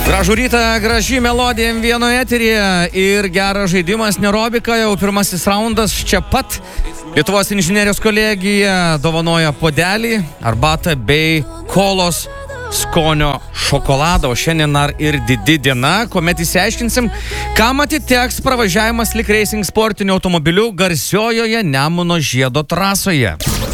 Gražų rytą, graži melodija M1 eteryje ir geras žaidimas Nerobika, jau pirmasis raundas čia pat. Lietuvos inžinerijos kolegija dovanoja puodelį, arbatą bei kolos skonio šokoladą, o šiandien dar ir didi diena, kuomet įsiaiškinsim, kam atiteks pravažiavimas Lik Racing sportiniu automobiliu garsiojoje Nemuno žiedo trasoje.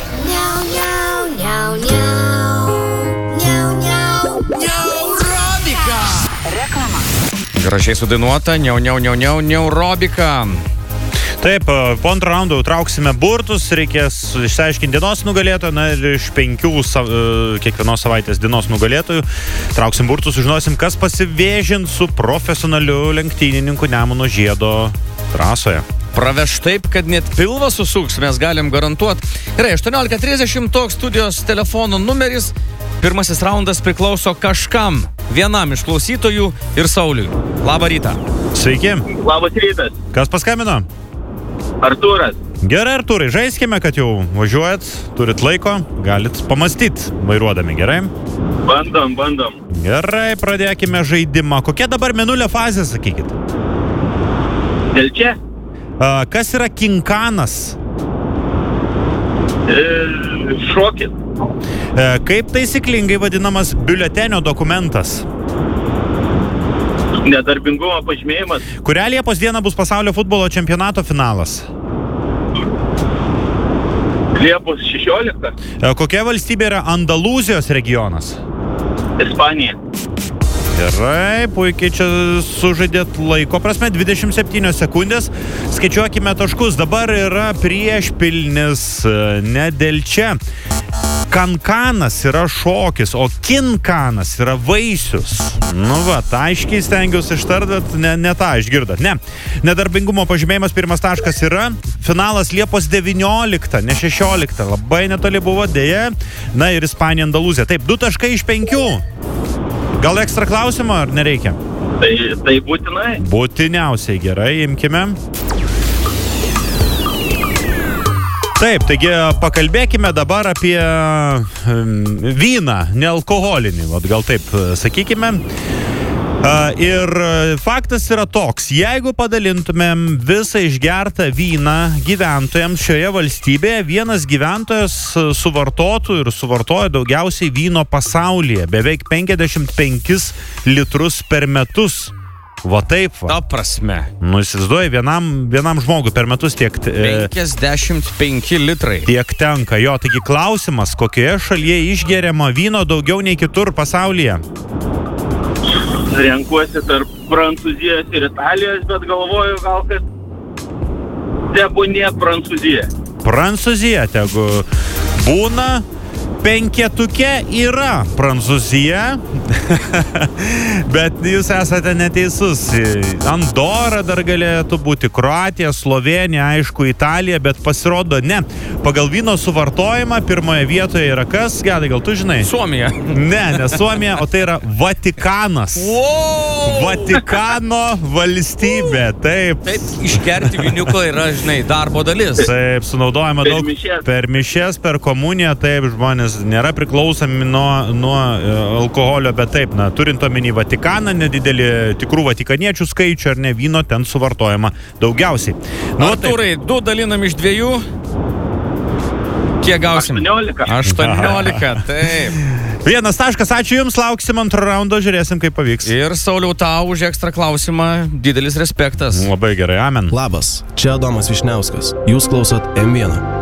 Gražiai sudainuota, Nerobika. Taip, po antrą raundą trauksime burtus, reikės išsiaiškinti dienos nugalėtoją, na ir iš 5 kiekvienos savaitės dienos nugalėtojų trauksim burtus, sužinosim, kas pasivėžint su profesionaliu lenktynininku Nemuno žiedo trasoje. Praveš taip, kad net pilvą susuks, mes galim garantuoti. Gerai, 18:30 toks studijos telefono numeris. Pirmasis raundas priklauso kažkam, vienam iš klausytojų ir Sauliui. Labą rytą. Sveiki. Labas rytas. Kas paskambino? Artūras. Gerai, Artūrai, žaiskime, kad jau važiuojat, turit laiko, galit pamastyti vairuodami, gerai? Bandom. Gerai, pradėkime žaidimą. Kokia dabar mėnulio fazė, sakykit? Dėl čia? Kas yra kinkanas? Šokis. Kaip taisyklingai vadinamas biuletenio dokumentas? Nedarbingumo pažymėjimas. Kurią Liepos dieną bus pasaulio futbolo čempionato finalas? Liepos 16. Kokia valstybė yra Andalūzijos regionas? Ispanija. Gerai, puikiai čia sužaidėt laiko prasme, 27 sekundės. Skaičiuokime taškus, dabar yra priešpilnis, ne dėl čia. Kankanas yra šokis, o kinkanas yra vaisius. Nu va, aiškiai stengiausi ištart, bet ne tą išgirdot. Ne, nedarbingumo pažymėjimas pirmas taškas yra. Finalas Liepos 19, ne 16. Labai netoli buvo, dėja. Na ir Ispanija, Andalūzija. Taip, 2 taškai iš 5. Gal ekstra klausimą, ar nereikia? Tai būtinai. Būtiniausiai, gerai, imkime. Taip, taigi pakalbėkime dabar apie vyną, nealkoholinį, gal taip sakykime. Ir faktas yra toks, jeigu padalintumėm visą išgertą vyną gyventojams šioje valstybėje, vienas gyventojas suvartotų ir suvartoja daugiausiai vyno pasaulyje, beveik 55 litrus per metus. Va taip va. Ta prasme. Nu, įsivaizduoji, vienam žmogui per metus tiek... 55 litrai. Tiek tenka. Jo, taigi klausimas, kokioje šalyje išgeriama vyno daugiau nei kitur pasaulyje? Renkuosi tarp Prancūzijos ir Italijos, bet galvoju gal, kad tebūnie Prancūzija. Prancūzija, tegu būna. Penketuke yra Prancūzija, bet jūs esate neteisus. Andora dar galėtų būti, Kroatija, Slovenija, aišku, Italija, bet pasirodo ne. Pagal vyno suvartojimą pirmoje vietoje yra kas? Gedai, gal tu žinai? Suomija. Ne Suomija, o tai yra Vatikanas. Wow! Vatikano valstybė, taip. Taip, išgerti vyniuko yra, žinai, darbo dalis. Taip, sunaudojama daug per mišias, per komuniją, taip, žmonės nėra priklausomi nuo alkoholio, bet taip, turint omeny Vatikaną, nedidelį tikrų vatikaniečių skaičių ar ne, vyno ten suvartojama daugiausiai. Artūrai, 2 dalinam iš 2. Kiek gausim? 18, taip. 1 taškas, ačiū Jums, lauksim antro raundo, žiūrėsim, kaip pavyks. Ir Sauliau, tau už ekstra klausimą didelis respektas. Labai gerai, amen. Labas, čia Adomas Višniauskas. Jūs klausot M1.